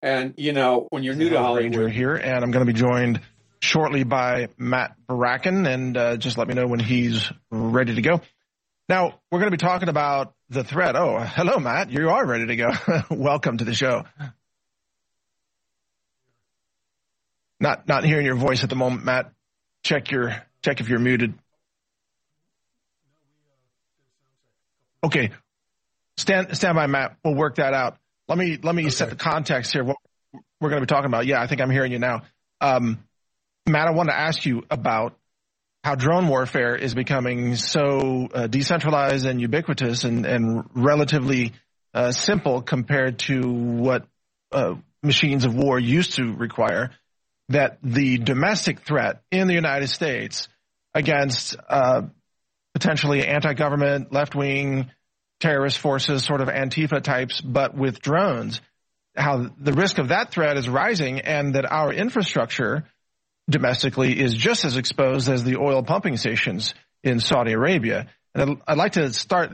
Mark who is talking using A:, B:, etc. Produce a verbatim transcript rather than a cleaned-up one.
A: And, you know, when you're new to Hollywood.
B: Ranger here, and I'm going to be joined shortly by Matt Bracken, and uh, just let me know when he's ready to go. Now, we're going to be talking about the threat. Oh, hello, Matt. You are ready to go. Welcome to the show. Not not hearing your voice at the moment, Matt. Check your check if you're muted. Okay. Stand stand by, Matt. We'll work that out. Let me let me okay. set the context here. What we're going to be talking about. Yeah, I think I'm hearing you now. Um, Matt, I want to ask you about how drone warfare is becoming so uh, decentralized and ubiquitous and, and relatively uh, simple compared to what uh, machines of war used to require, that the domestic threat in the United States against uh, potentially anti-government, left-wing terrorist forces, sort of Antifa types, but with drones, how the risk of that threat is rising, and that our infrastructure domestically is just as exposed as the oil pumping stations in Saudi Arabia. And I'd, I'd like to start